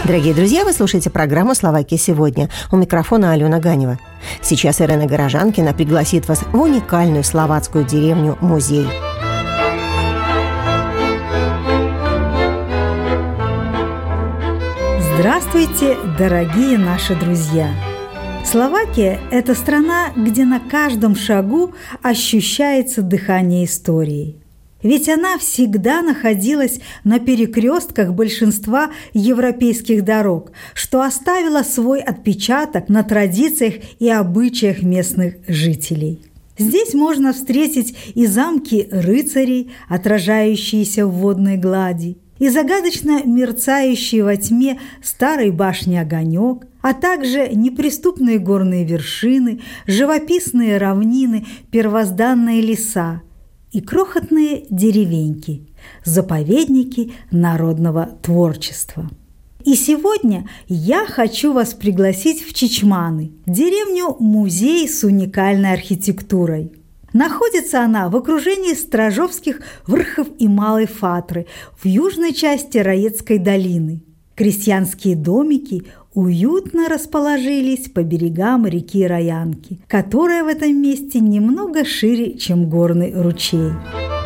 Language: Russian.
Дорогие друзья, вы слушаете программу «Словакия сегодня». У микрофона Алена Ганева. Сейчас Ирена Горожанкина пригласит вас в уникальную словацкую деревню-музей. Здравствуйте, дорогие наши друзья! Словакия – это страна, где на каждом шагу ощущается дыхание истории. Ведь она всегда находилась на перекрестках большинства европейских дорог, что оставило свой отпечаток на традициях и обычаях местных жителей. Здесь можно встретить и замки рыцарей, отражающиеся в водной глади, и загадочно мерцающие во тьме старой башни огонек, а также неприступные горные вершины, живописные равнины, первозданные леса и крохотные деревеньки, заповедники народного творчества. И сегодня я хочу вас пригласить в Чичманы, деревню-музей с уникальной архитектурой. Находится она в окружении Стражовских Врхов и Малой Фатры в южной части Раецкой долины. Крестьянские домики уютно расположились по берегам реки Раянки, которая в этом месте немного шире, чем горный ручей.